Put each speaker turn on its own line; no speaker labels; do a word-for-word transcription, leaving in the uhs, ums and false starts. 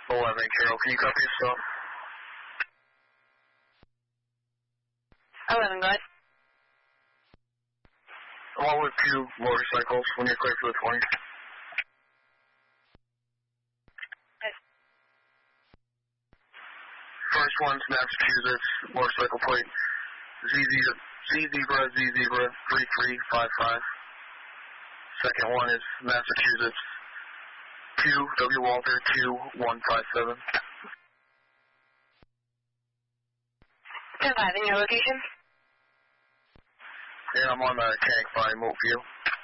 eleven, Carol, can you copy yourself?
eleven, go ahead.
Along with two motorcycles when you're clear for the twenty.
Yes.
First one's Massachusetts, motorcycle plate Z Zebra, Z Zebra, three three five five. Second one is Massachusetts, two W Walter, two one five seven.
ten five, in your location?
And I'm on the tank by Moatview.